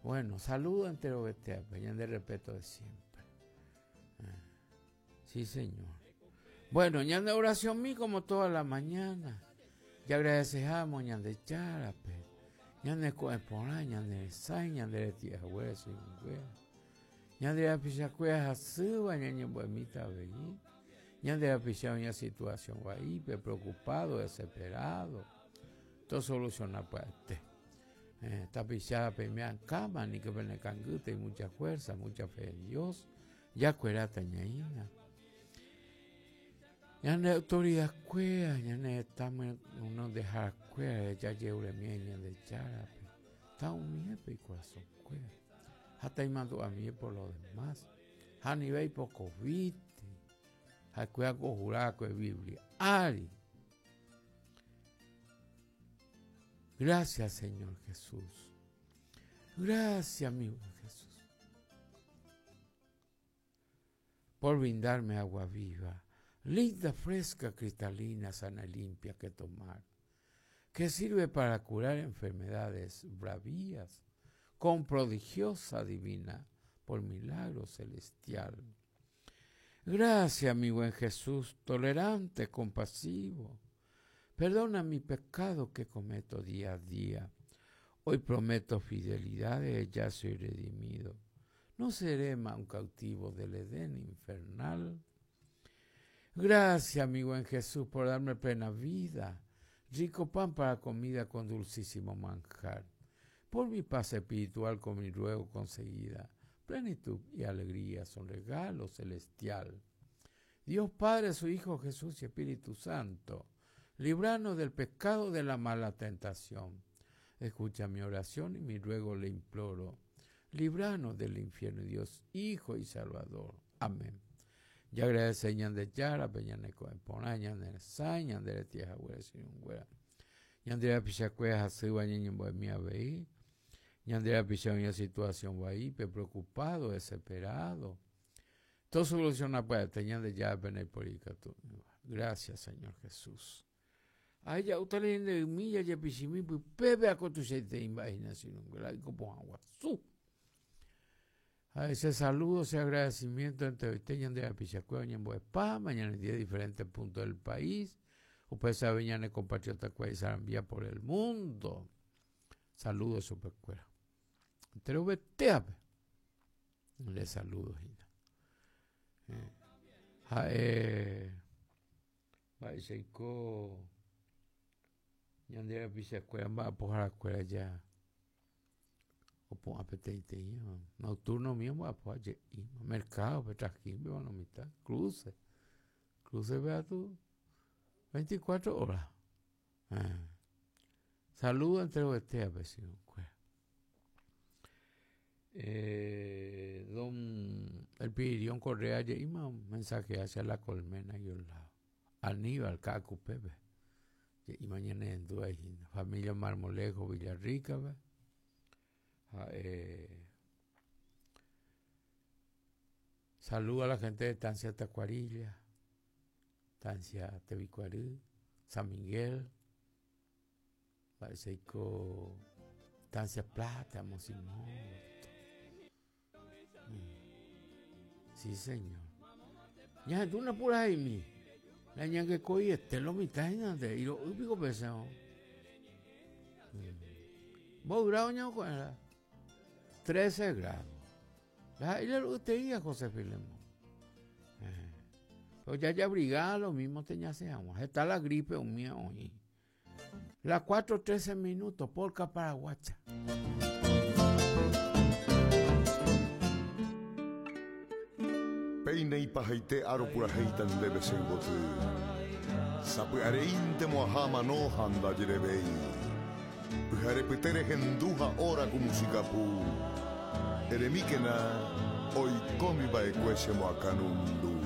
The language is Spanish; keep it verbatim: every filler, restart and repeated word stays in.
Bueno, saludo entero Betea, peñan de respeto de siempre. Eh, sí, señor. Bueno, ñan de oración mí como toda la mañana. Ya agradecemos ñan de charape. Ñan de coepona, ñan de sai, ñan de tía hueso y hueso. Ñan de la pichacuea suba, ñan de buemita veí. Ñan de la pichacuea una situación ahí, preocupado, desesperado. Todo soluciona para este. Esta pichada pemean cama, ni que pene cangute y mucha fuerza, mucha fe en Dios. Ya cuera tañaína. Ya no hay autoridad cuea, ya no estamos uno de dejar cuea, ya lleve miña de charape. Está un miedo y corazón cuea. Hasta ahí mando a mí por lo demás. A nivel poco viste. A cuea conjurada con Biblia. Ari. Gracias, Señor Jesús. Gracias, mi buen Jesús. Por brindarme agua viva, linda, fresca, cristalina, sana y limpia que tomar, que sirve para curar enfermedades bravías, con prodigiosa divina, por milagro celestial. Gracias, mi buen Jesús, tolerante, compasivo. Perdona mi pecado que cometo día a día. Hoy prometo fidelidad, ya soy redimido. No seré más un cautivo del Edén infernal. Gracias, mi buen Jesús, por darme plena vida, rico pan para comida con dulcísimo manjar. Por mi paz espiritual con mi ruego conseguida, plenitud y alegría son regalo celestial. Dios Padre, su Hijo Jesús y Espíritu Santo, libranos del pecado de la mala tentación. Escucha mi oración y mi ruego le imploro. Libranos del infierno, Dios Hijo y Salvador. Amén. Ya agradece ñan de Yara, peñan de Coepona, ñan de Sai, ñan de Tierra Güera, Sinungüera. Ñan de la Pichacuea, Hasuba, ñan Bohemia Veí. Ñan de la Pichacuea, una situación ahí, preocupado, desesperado. Todo soluciona para teñan de Yara, Beneporica. Gracias, Señor Jesús. Ay, ya usted le dice, milla, ya pichimí, pues, pepe a cotuchete, imaginación, y como agua, su. A ese saludo, ese agradecimiento entre hoy teñan de la Pichacuea, en Boepá, mañana en diez diferentes puntos del país. Ustedes saben, ya en compatriota Cuey Sarambía por el mundo. Saludos, supercuera. Entero beteape. Le saludo, Gina. Eh, eh, Baiseiko. Ñandera Pichacuea va a poner la escuela ya. O pon apetite y nocturno mío va a poner mercado, petraquín, veo la mitad. Cruce. Cruce, vea tú. veinticuatro horas. Ah. Saludos entre ustedes, vecino. Eh, don el Pirión Correa y un mensaje hacia la colmena y un lado. Aníbal Cacu Pepe. Y mañana en Duay, familia Marmolejo, Villarrica, ¿ve? Ah, eh, saludo a la gente de Estancia Tacuarilla, Estancia Tebicuarí, San Miguel, parece que Estancia Plata, Mosimón. Sí, señor. Ya, tú no puras ahí, mi. La ña que coi este lo mitad y lo único pesado. ¿Vos grado ña cuál era? trece grados. Ya, y lo te diga José Filemón. Eh. Pues ya ya abrigada lo mismo tenía ese agua. Está la gripe un mío hoy. Las cuatro trece minutos, Polka Paraguacha. Peine y pajaite aro pura heitan debe ser botu. Sapu areinte mohama no handa jirebei. Pujare petere henduha ora ku musikapu. Eremikena oi komi bae kwese mo akanundu.